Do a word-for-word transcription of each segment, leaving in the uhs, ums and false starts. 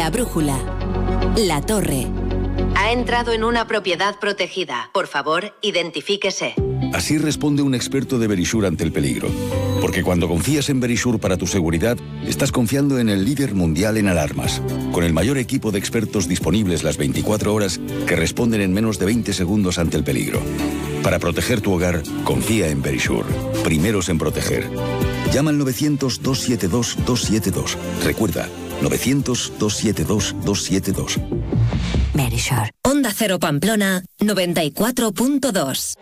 La Brújula. La Torre. Ha entrado en una propiedad protegida. Por favor, identifíquese. Así responde un experto de Verisure ante el peligro. Porque cuando confías en Verisure para tu seguridad, estás confiando en el líder mundial en alarmas. Con el mayor equipo de expertos disponibles las veinticuatro horas que responden en menos de veinte segundos ante el peligro. Para proteger tu hogar, confía en Verisure. Primeros en proteger. Llama al novecientos, dos siete dos, dos siete dos. Recuerda, novecientos, dos siete dos, dos siete dos. Verisure. Onda Cero Pamplona, noventa y cuatro punto dos.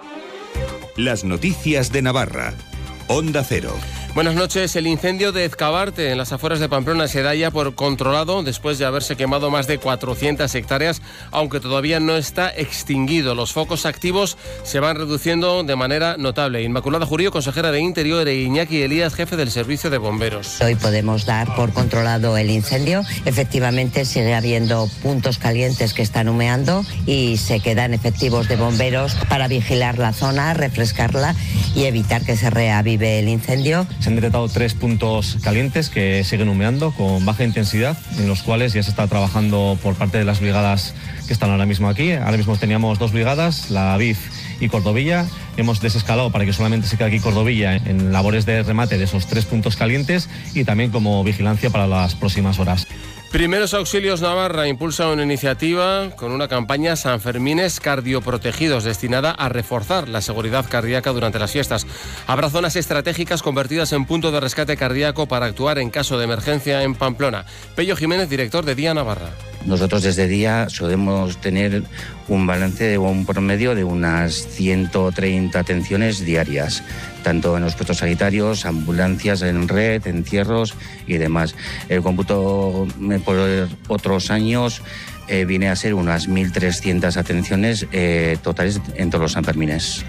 Las noticias de Navarra. Onda Cero. Buenas noches. El incendio de Ezcabarte, en las afueras de Pamplona, se da ya por controlado después de haberse quemado más de cuatrocientas hectáreas, aunque todavía no está extinguido. Los focos activos se van reduciendo de manera notable. Inmaculada Jurío, consejera de Interior, e Iñaki Elías, jefe del Servicio de Bomberos. Hoy podemos dar por controlado el incendio. Efectivamente sigue habiendo puntos calientes que están humeando y se quedan efectivos de bomberos para vigilar la zona, refrescarla y evitar que se reavive el incendio. Se han detectado tres puntos calientes que siguen humeando con baja intensidad, en los cuales ya se está trabajando por parte de las brigadas que están ahora mismo aquí. Ahora mismo teníamos dos brigadas, la Aviv y Cordovilla. Hemos desescalado para que solamente se quede aquí Cordovilla en labores de remate de esos tres puntos calientes y también como vigilancia para las próximas horas. Primeros Auxilios Navarra impulsa una iniciativa con una campaña Sanfermines Cardioprotegidos destinada a reforzar la seguridad cardíaca durante las fiestas. Habrá zonas estratégicas convertidas en punto de rescate cardíaco para actuar en caso de emergencia en Pamplona. Pello Jiménez, director de Día Navarra. Nosotros desde Día solemos tener un balance de un promedio de unas ciento treinta atenciones diarias, tanto en los puestos sanitarios, ambulancias en red, entierros y demás. El cómputo por otros años eh, viene a ser unas mil trescientas atenciones eh, totales en todos los Sanfermines.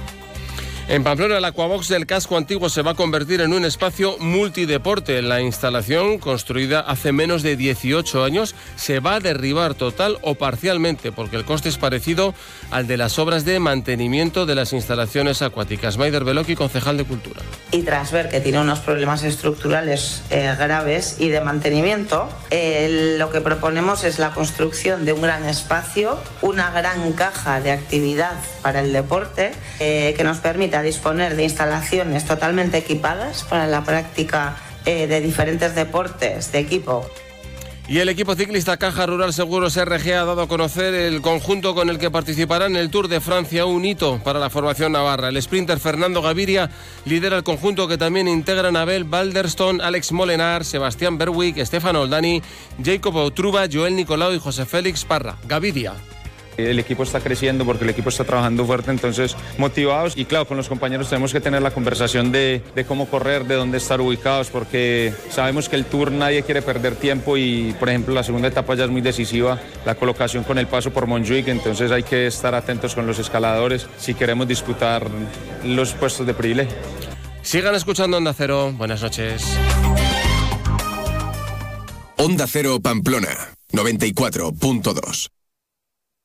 En Pamplona, el Aquabox del casco antiguo se va a convertir en un espacio multideporte. La instalación, construida hace menos de dieciocho años, se va a derribar total o parcialmente, porque el coste es parecido al de las obras de mantenimiento de las instalaciones acuáticas. Maider Beloki, concejal de Cultura. Y tras ver que tiene unos problemas estructurales eh, graves y de mantenimiento, eh, lo que proponemos es la construcción de un gran espacio, una gran caja de actividad para el deporte, eh, que nos permita a disponer de instalaciones totalmente equipadas para la práctica eh, de diferentes deportes de equipo. Y el equipo ciclista Caja Rural Seguros R G ha dado a conocer el conjunto con el que participará en el Tour de Francia, un hito para la formación navarra. El sprinter Fernando Gaviria lidera el conjunto, que también integran Abel Balderstone, Alex Molenar, Sebastián Berwick, Stefano Oldani, Jacob Otruba, Joel Nicolau y José Félix Parra. Gaviria. El equipo está creciendo porque el equipo está trabajando fuerte, entonces motivados, y claro, con los compañeros tenemos que tener la conversación de, de cómo correr, de dónde estar ubicados, porque sabemos que el Tour nadie quiere perder tiempo y, por ejemplo, la segunda etapa ya es muy decisiva, la colocación con el paso por Montjuic, entonces hay que estar atentos con los escaladores si queremos disputar los puestos de privilegio. Sigan escuchando Onda Cero. Buenas noches. Onda Cero Pamplona, noventa y cuatro punto dos.